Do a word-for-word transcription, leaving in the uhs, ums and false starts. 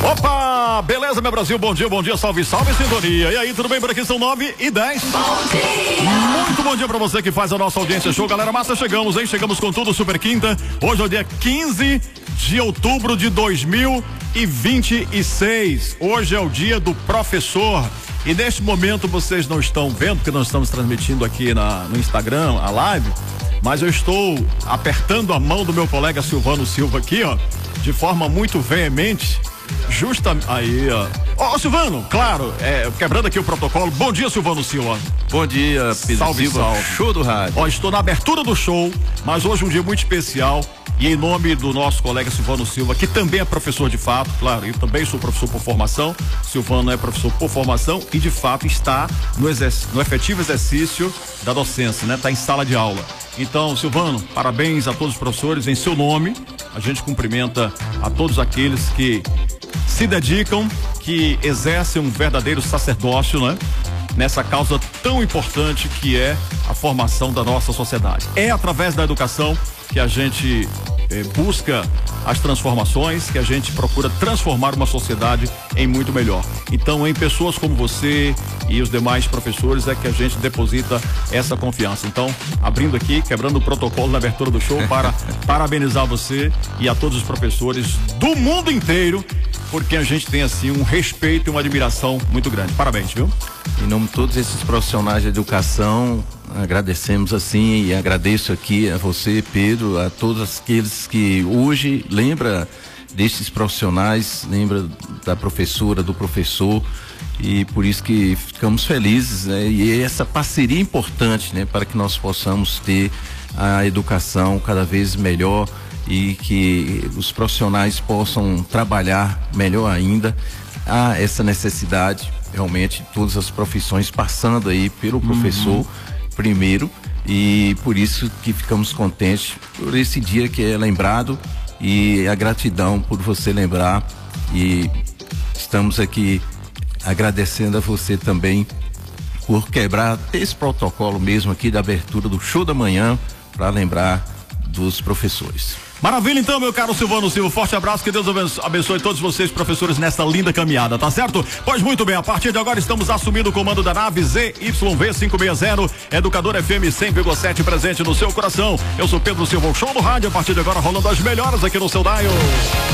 Opa, beleza, meu Brasil, bom dia, bom dia, salve, salve, sintonia. E aí, tudo bem por aqui? São nove e dez. Bom dia. Muito bom dia pra você que faz a nossa audiência show, galera massa, chegamos, hein? Chegamos com tudo, super quinta. Hoje é o dia quinze de outubro de dois mil e vinte e seis. Hoje é o dia do professor. E neste momento vocês não estão vendo, porque nós estamos transmitindo aqui na, no Instagram, a live, mas eu estou apertando a mão do meu colega Silvano Silva aqui, ó, de forma muito veemente. Justa aí, ó. Ó, oh, Silvano, claro, é, quebrando aqui o protocolo. Bom dia, Silvano Silva. Bom dia, Pedro salve, Silva. Salve. Show do rádio. Ó, estou na abertura do show, mas hoje é um dia muito especial. E em nome do nosso colega Silvano Silva, que também é professor de fato, claro, eu também sou professor por formação. Silvano é professor por formação e de fato está no, exerc- no efetivo exercício da docência, né? Está em sala de aula. Então, Silvano, parabéns a todos os professores. Em seu nome, a gente cumprimenta a todos aqueles que se dedicam, que exercem um verdadeiro sacerdócio, né? Nessa causa tão importante que é a formação da nossa sociedade. É através da educação que a gente eh, busca as transformações, que a gente procura transformar uma sociedade em muito melhor. Então, em pessoas como você e os demais professores é que a gente deposita essa confiança. Então, abrindo aqui, quebrando o protocolo na abertura do show para parabenizar você e a todos os professores do mundo inteiro, porque a gente tem assim um respeito e uma admiração muito grande. Parabéns, viu? Em nome de todos esses profissionais de educação, agradecemos assim e agradeço aqui a você, Pedro, a todos aqueles que hoje lembra desses profissionais, lembra da professora, do professor, e por isso que ficamos felizes, né? E essa parceria é importante, né? Para que nós possamos ter a educação cada vez melhor e que os profissionais possam trabalhar melhor ainda. Há essa necessidade, realmente, todas as profissões passando aí pelo professor, uhum, primeiro, e por isso que ficamos contentes por esse dia que é lembrado e a gratidão por você lembrar, e estamos aqui agradecendo a você também por quebrar esse protocolo mesmo aqui da abertura do show da manhã para lembrar dos professores. Maravilha, então, meu caro Silvano Silva, forte abraço, que Deus abençoe todos vocês, professores, nessa linda caminhada, tá certo? Pois muito bem, a partir de agora estamos assumindo o comando da nave Z Y V quinhentos e sessenta, Educador F M cem vírgula sete, presente no seu coração. Eu sou Pedro Silva, o show do rádio, a partir de agora rolando as melhores aqui no seu dial.